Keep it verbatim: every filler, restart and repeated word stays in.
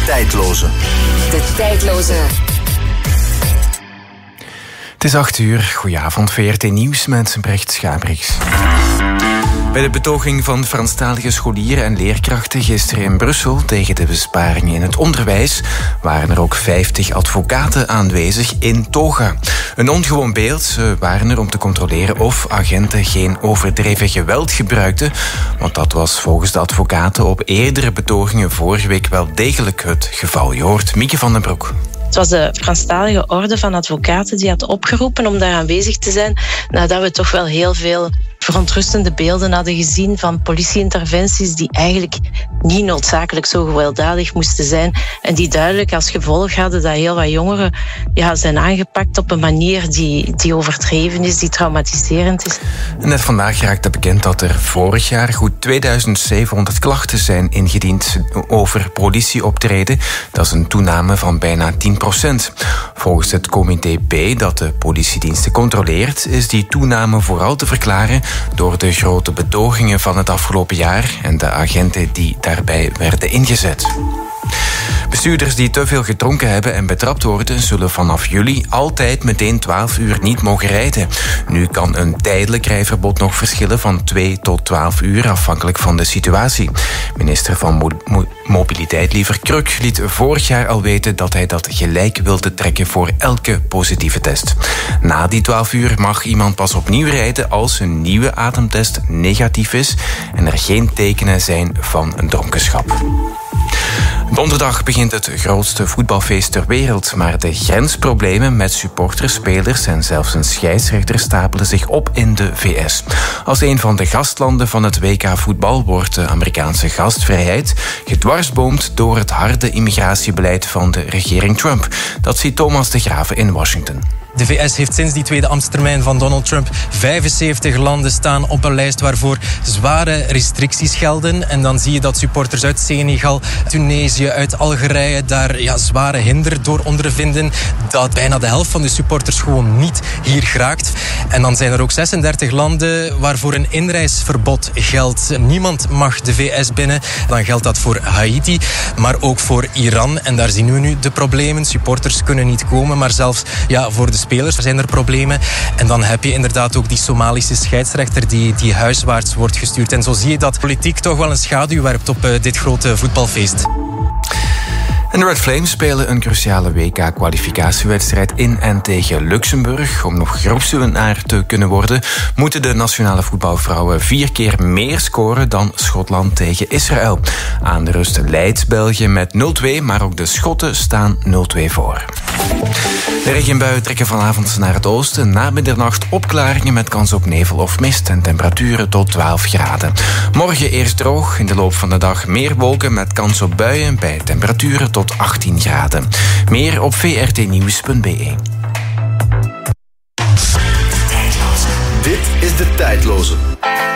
tijdloze. De tijdloze. Het is acht uur. Goedenavond, V R T Nieuws met Brecht Schabrix. Bij de betoging van Franstalige scholieren en leerkrachten gisteren in Brussel tegen de besparingen in het onderwijs waren er ook vijftig advocaten aanwezig in toga. Een ongewoon beeld. Ze waren er om te controleren of agenten geen overdreven geweld gebruikten, want dat was volgens de advocaten op eerdere betogingen vorige week wel degelijk het geval. Je hoort Mieke van den Broek. Het was de Franstalige Orde van Advocaten die had opgeroepen om daar aanwezig te zijn, nadat we toch wel heel veel verontrustende beelden hadden gezien van politieinterventies die eigenlijk niet noodzakelijk zo gewelddadig moesten zijn en die duidelijk als gevolg hadden dat heel wat jongeren ja, zijn aangepakt op een manier die, die overdreven is, die traumatiserend is. En net vandaag raakte bekend dat er vorig jaar goed tweeduizend zevenhonderd klachten zijn ingediend over politieoptreden. Dat is een toename van bijna tien procent. Volgens het comité B dat de politiediensten controleert, is die toename vooral te verklaren door de grote betogingen van het afgelopen jaar en de agenten die daarbij werden ingezet. Bestuurders die te veel gedronken hebben en betrapt worden, zullen vanaf juli altijd meteen twaalf uur niet mogen rijden. Nu kan een tijdelijk rijverbod nog verschillen van twee tot twaalf uur, afhankelijk van de situatie. Minister van Mo- Mo- Mobiliteit Liever Kruk liet vorig jaar al weten dat hij dat gelijk wilde trekken voor elke positieve test. Na die twaalf uur mag iemand pas opnieuw rijden als een nieuwe ademtest negatief is en er geen tekenen zijn van een dronkenschap. Donderdag begint het grootste voetbalfeest ter wereld, maar de grensproblemen met supporters, spelers en zelfs een scheidsrechter stapelen zich op in de V S. Als een van de gastlanden van het W K voetbal wordt de Amerikaanse gastvrijheid gedwarsboomd door het harde immigratiebeleid van de regering Trump. Dat ziet Thomas de Graven in Washington. De V S heeft sinds die tweede ambtstermijn van Donald Trump vijfenzeventig landen staan op een lijst waarvoor zware restricties gelden. En dan zie je dat supporters uit Senegal, Tunesië, uit Algerije daar ja, zware hinder door ondervinden. Dat bijna de helft van de supporters gewoon niet hier geraakt. En dan zijn er ook zesendertig landen waarvoor een inreisverbod geldt. Niemand mag de V S binnen. Dan geldt dat voor Haiti, maar ook voor Iran. En daar zien we nu de problemen. Supporters kunnen niet komen, maar zelfs ja, voor de spelers zijn er problemen. En dan heb je inderdaad ook die Somalische scheidsrechter die, die huiswaarts wordt gestuurd. En zo zie je dat politiek toch wel een schaduw werpt op uh, dit grote voetbalfeest. En de Red Flames spelen een cruciale W K-kwalificatiewedstrijd in en tegen Luxemburg. Om nog groepswinnaar te kunnen worden, moeten de nationale voetbalvrouwen vier keer meer scoren dan Schotland tegen Israël. Aan de rust leidt België met nul twee, maar ook de Schotten staan nul twee voor. De regenbuien trekken vanavond naar het oosten. Na middernacht opklaringen met kans op nevel of mist en temperaturen tot twaalf graden. Morgen eerst droog, in de loop van de dag meer wolken met kans op buien bij temperaturen tot achttien graden. Meer op v r t nieuws punt b e. Dit is de tijdloze.